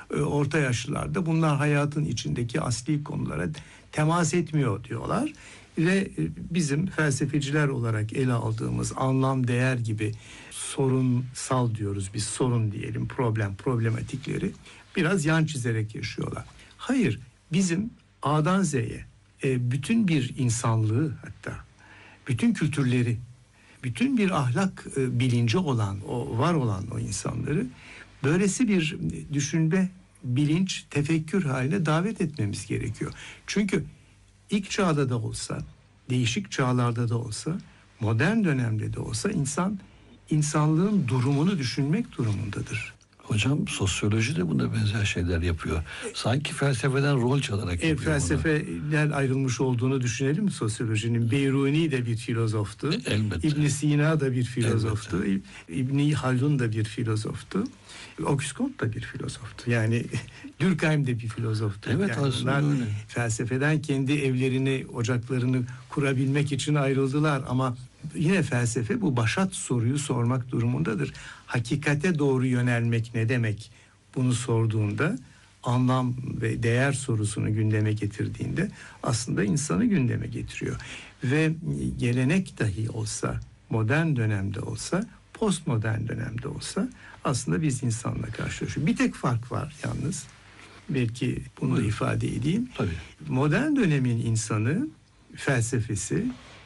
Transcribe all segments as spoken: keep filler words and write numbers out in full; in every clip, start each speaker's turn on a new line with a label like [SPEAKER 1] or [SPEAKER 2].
[SPEAKER 1] e, orta yaşlılarda bunlar hayatın içindeki asli konulara temas etmiyor diyorlar. Ve e, bizim felsefeciler olarak ele aldığımız anlam, değer gibi sorunsal diyoruz biz, sorun diyelim, problem, problematikleri biraz yan çizerek yaşıyorlar. Hayır, bizim A'dan Z'ye e, bütün bir insanlığı, hatta bütün kültürleri, bütün bir ahlak e, bilinci olan, o var olan o insanları böylesi bir düşünme, bilinç, tefekkür haline davet etmemiz gerekiyor. Çünkü ilk çağda da olsa, değişik çağlarda da olsa, modern dönemde de olsa insan insanlığın durumunu düşünmek durumundadır.
[SPEAKER 2] Hocam sosyoloji de buna benzer şeyler yapıyor. Sanki felsefeden rol çalarak yapıyor.
[SPEAKER 1] E, felsefeler ayrılmış olduğunu düşünelim mi sosyolojinin? Beyruni de bir filozoftu.
[SPEAKER 2] Elbette.
[SPEAKER 1] İbn Sina da bir filozoftu. Elbette. İbn Haldun da bir filozoftu. Auguste Comte da bir filozoftu. Yani Durkheim de bir filozoftu.
[SPEAKER 2] Evet,
[SPEAKER 1] yani
[SPEAKER 2] aslında öyle.
[SPEAKER 1] Felsefeden kendi evlerini, ocaklarını kurabilmek için ayrıldılar ama yine felsefe bu başat soruyu sormak durumundadır. Hakikate doğru yönelmek ne demek? Bunu sorduğunda, anlam ve değer sorusunu gündeme getirdiğinde aslında insanı gündeme getiriyor. Ve gelenek dahi olsa, modern dönemde olsa, postmodern dönemde olsa aslında biz insanla karşılaşıyoruz. Bir tek fark var yalnız. Belki bunu da ifade edeyim.
[SPEAKER 2] Tabii.
[SPEAKER 1] Modern dönemin insanı, felsefesi,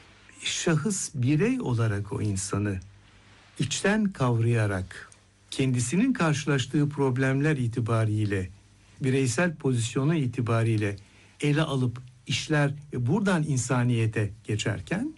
[SPEAKER 1] şahıs, birey olarak o insanı içten kavrayarak kendisinin karşılaştığı problemler itibariyle, bireysel pozisyonu itibariyle ele alıp işler ve buradan insaniyete geçerken,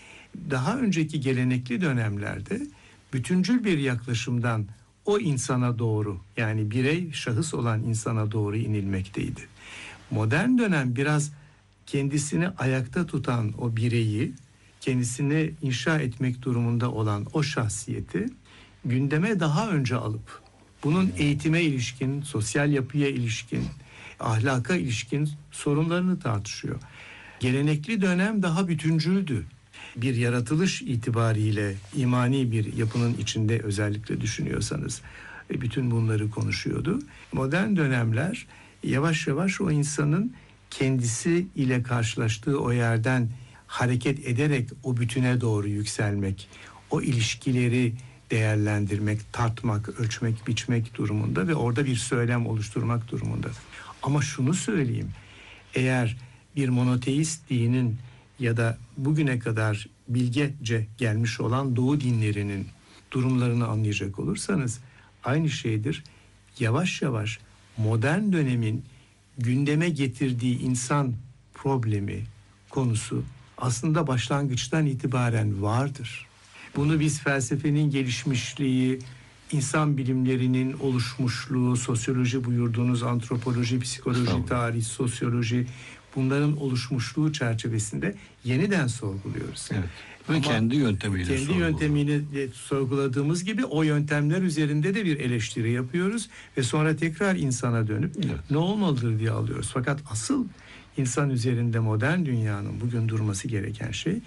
[SPEAKER 1] daha önceki gelenekli dönemlerde bütüncül bir yaklaşımdan o insana doğru, yani birey, şahıs olan insana doğru inilmekteydi. Modern dönem biraz kendisini ayakta tutan o bireyi, kendisini inşa etmek durumunda olan o şahsiyeti gündeme daha önce alıp bunun eğitime ilişkin, sosyal yapıya ilişkin, ahlaka ilişkin sorunlarını tartışıyor. Gelenekli dönem daha bütüncüldü. Bir yaratılış itibariyle imani bir yapının içinde özellikle düşünüyorsanız bütün bunları konuşuyordu. Modern dönemler yavaş yavaş o insanın kendisi ile karşılaştığı o yerden hareket ederek o bütüne doğru yükselmek, o ilişkileri değerlendirmek, tartmak, ölçmek, biçmek durumunda ve orada bir söylem oluşturmak durumunda. Ama şunu söyleyeyim, eğer bir monoteist dinin ya da bugüne kadar bilgece gelmiş olan Doğu dinlerinin durumlarını anlayacak olursanız aynı şeydir. Yavaş yavaş modern dönemin gündeme getirdiği insan problemi, konusu aslında başlangıçtan itibaren vardır. Bunu biz felsefenin gelişmişliği, insan bilimlerinin oluşmuşluğu, sosyoloji buyurduğunuz antropoloji, psikoloji, tarih, sosyoloji, bunların oluşmuşluğu çerçevesinde yeniden sorguluyoruz.
[SPEAKER 2] Evet. Ve kendi yöntemiyle
[SPEAKER 1] kendi yöntemini sorguladığımız gibi o yöntemler üzerinde de bir eleştiri yapıyoruz ve sonra tekrar insana dönüp evet, ne olmalıdır diye alıyoruz. Fakat asıl insan üzerinde modern dünyanın bugün durması gereken şey,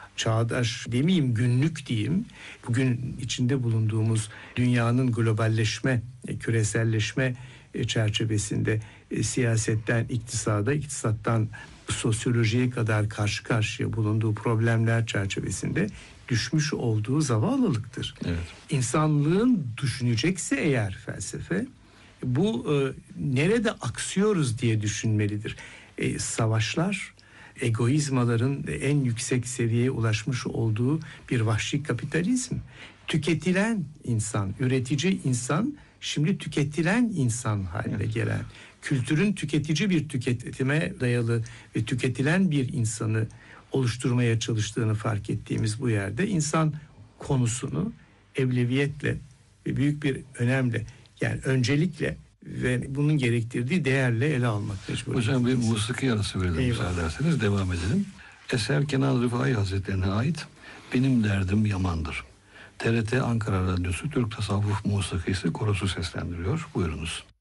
[SPEAKER 1] çağdaş demeyeyim, günlük diyeyim, bugün içinde bulunduğumuz dünyanın globalleşme, küreselleşme çerçevesinde siyasetten iktisada, iktisattan sosyolojiye kadar karşı karşıya bulunduğu problemler çerçevesinde düşmüş olduğu zavallılıktır.
[SPEAKER 2] Evet.
[SPEAKER 1] İnsanlığın düşünecekse eğer felsefe, bu e, nerede aksıyoruz diye düşünmelidir. E, savaşlar, egoizmaların en yüksek seviyeye ulaşmış olduğu bir vahşi kapitalizm. Tüketilen insan, üretici insan, şimdi tüketilen insan haline evet, gelen, kültürün tüketici bir tüketime dayalı ve tüketilen bir insanı oluşturmaya çalıştığını fark ettiğimiz bu yerde insan konusunu evleviyetle ve büyük bir önemle, yani öncelikle ve bunun gerektirdiği değerle ele almak mecburiyeti.
[SPEAKER 2] Hocam bir musiki arası verelim müsaade ederseniz, devam edelim. Eser Kenan Rıfai Hazretlerine ait Benim Derdim Yamandır. T R T Ankara Radyosu Türk Tasavvuf Musikisi Korosu seslendiriyor. Buyurunuz.